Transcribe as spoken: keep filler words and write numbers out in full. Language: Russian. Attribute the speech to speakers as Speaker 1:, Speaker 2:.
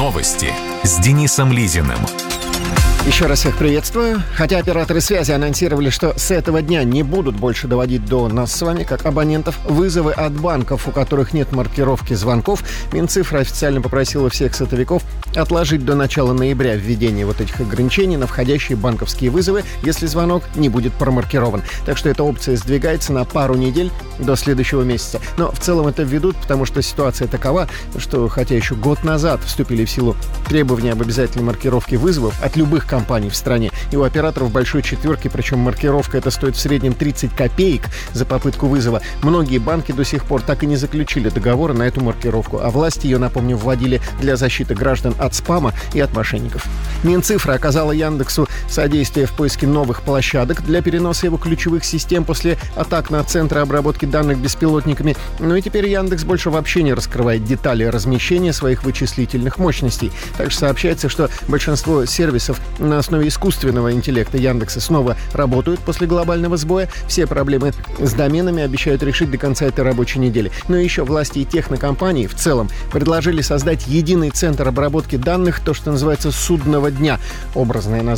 Speaker 1: Новости с Денисом Лизиным.
Speaker 2: Еще раз всех приветствую. Хотя операторы связи анонсировали, что с этого дня не будут больше доводить до нас с вами, как абонентов, вызовы от банков, у которых нет маркировки звонков, Минцифра официально попросила всех сотовиков отложить до начала ноября введение вот этих ограничений на входящие банковские вызовы, если звонок не будет промаркирован. Так что эта опция сдвигается на пару недель до следующего месяца. Но в целом это введут, потому что ситуация такова, что хотя еще год назад вступили в силу требования об обязательной маркировке вызовов от любых компаний в стране, и у операторов большой четверки, причем маркировка это стоит в среднем тридцать копеек за попытку вызова, многие банки до сих пор так и не заключили договора на эту маркировку, а власти ее, напомню, вводили для защиты граждан от спама и от мошенников. Минцифра оказала Яндексу содействие в поиске новых площадок для переноса его ключевых систем после атак на центры обработки данных беспилотниками. Ну и теперь Яндекс больше вообще не раскрывает детали размещения своих вычислительных мощностей. Также сообщается, что большинство сервисов на основе искусственного интеллекта Яндекса снова работают после глобального сбоя. Все проблемы с доменами обещают решить до конца этой рабочей недели. Но еще власти и технокомпании в целом предложили создать единый центр обработки данных, то, что называется судного дня, образное название.